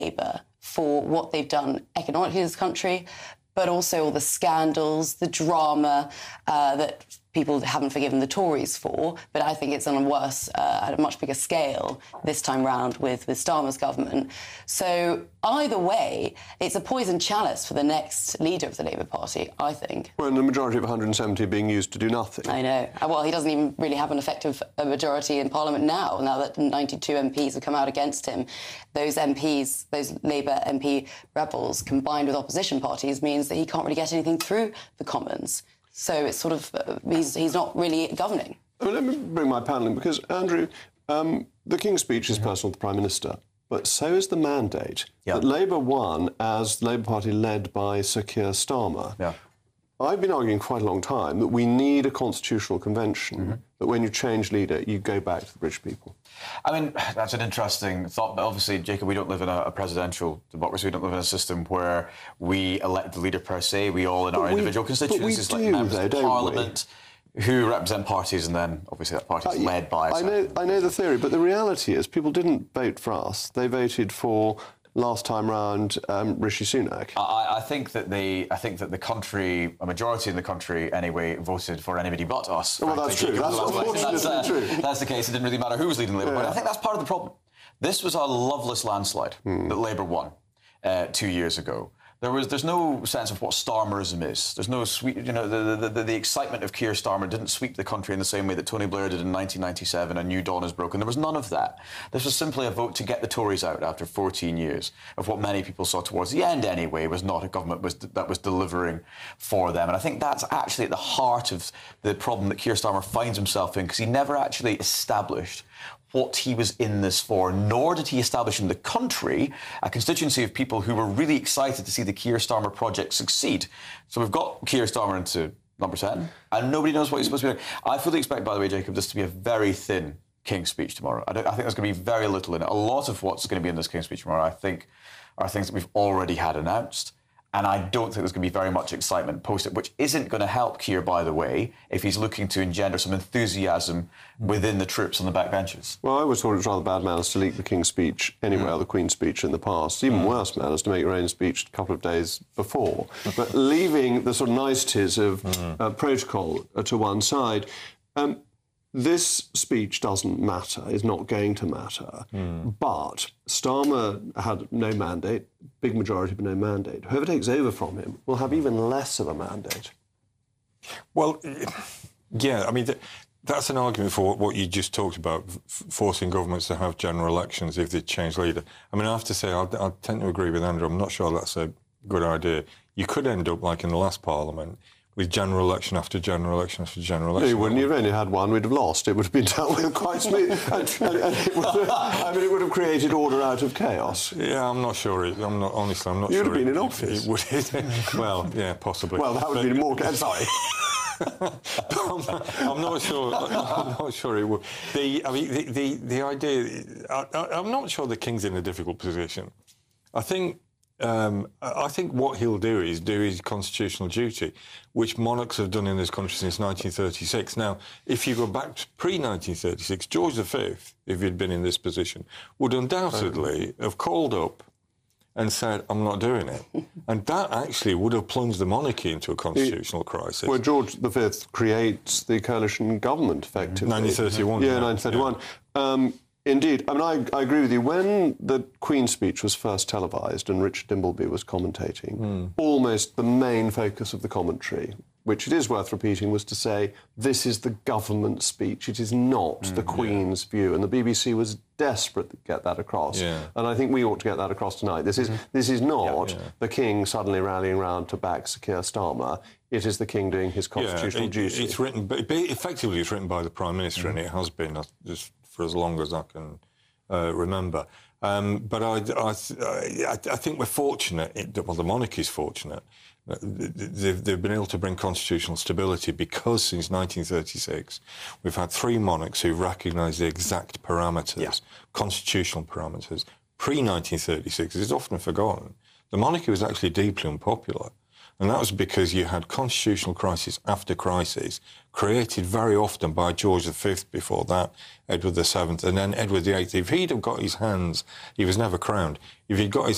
Labour for what they've done economically in this country, but also all the scandals, the drama that people haven't forgiven the Tories for. But I think it's on a worse, at a much bigger scale this time round with Starmer's government. So either way, it's a poison chalice for the next leader of the Labour Party, I think. Well, and the majority of 170 being used to do nothing. I know. Well, he doesn't even really have an effective majority in Parliament now that 92 MPs have come out against him. Those MPs, those Labour MP rebels, combined with opposition parties, means that he can't really get anything through the Commons. So it's sort of, he's not really governing. Well, let me bring my panel in, because, Andrew, the King's Speech is personal to the Prime Minister, but so is the mandate that Labour won as the Labour Party led by Sir Keir Starmer. Yeah. I've been arguing quite a long time that we need a constitutional convention, that when you change leader, you go back to the British people. I mean, that's an interesting thought, but obviously, Jacob, we don't live in a presidential democracy. We don't live in a system where we elect the leader per se. We all, in our individual constituencies, like members of Parliament, who represent parties, and then, obviously, that party is led by... I know the theory, but the reality is people didn't vote for us. They voted for... last time round, Rishi Sunak. I think that the country, a majority in the country anyway, voted for anybody but us. Well, that's true. That's unfortunately true. That's the case. It didn't really matter who was leading Labour. But I think that's part of the problem. This was a loveless landslide that Labour won 2 years ago. There's no sense of what Starmerism is. There's no sweet, the excitement of Keir Starmer didn't sweep the country in the same way that Tony Blair did in 1997 and New Dawn is broken. There was none of that. This was simply a vote to get the Tories out after 14 years of what many people saw towards the end anyway was not a government that was delivering for them. And I think that's actually at the heart of the problem that Keir Starmer finds himself in, because he never actually established what he was in this for, nor did he establish in the country a constituency of people who were really excited to see the Keir Starmer project succeed. So we've got Keir Starmer into number 10, and nobody knows what he's supposed to be doing. I fully expect, by the way, Jacob, this to be a very thin King's Speech tomorrow. I think there's going to be very little in it. A lot of what's going to be in this King's Speech tomorrow, I think, are things that we've already had announced. And I don't think there's going to be very much excitement posted, which isn't going to help Keir, by the way, if he's looking to engender some enthusiasm within the troops on the backbenches. Well, I always thought it was rather bad manners to leak the King's Speech anyway, or the Queen's Speech in the past. Even worse manners to make your own speech a couple of days before. But leaving the sort of niceties of protocol to one side, this speech doesn't matter, is not going to matter, but Starmer had no mandate, big majority but no mandate. Whoever takes over from him will have even less of a mandate. Well, yeah, I mean, that's an argument for what you just talked about, forcing governments to have general elections if they change leader. I mean, I have to say, I tend to agree with Andrew. I'm not sure that's a good idea. You could end up, like in the last Parliament, with general election after general election after general election. No, you wouldn't. You've only had one. We'd have lost. It would have been dealt with quite smoothly. and it would have created order out of chaos. Yeah, I'm not sure. Honestly, I'm not sure. You'd have been in office. It would. Well, yeah, possibly. Well, that would have been more... Sorry. I'm not sure. I'm not sure it would. The idea... I'm not sure the King's in a difficult position. I think what he'll do is do his constitutional duty, which monarchs have done in this country since 1936. Now, if you go back to pre-1936, George V, if he'd been in this position, would undoubtedly have called up and said, I'm not doing it. And that actually would have plunged the monarchy into a constitutional crisis. Well, George V creates the coalition government, effectively. 1931. Yeah, 1931. Yeah. Indeed. I mean, I agree with you. When the Queen's Speech was first televised and Richard Dimbleby was commentating, almost the main focus of the commentary, which it is worth repeating, was to say, this is the government speech. It is not the Queen's view. And the BBC was desperate to get that across. Yeah. And I think we ought to get that across tonight. This is not the King suddenly rallying round to back Sir Keir Starmer. It is the King doing his constitutional duty. It's written, effectively it's written by the Prime Minister, and it has been just for as long as I can remember. But I think we're fortunate, the monarchy's fortunate, they've been able to bring constitutional stability because since 1936 we've had 3 monarchs who've recognised the exact parameters, constitutional parameters. Pre-1936, it's often forgotten, the monarchy was actually deeply unpopular. And that was because you had constitutional crisis after crisis, created very often by George V before that, Edward VII, and then Edward VIII. If he'd have got his hands, he was never crowned, if he'd got his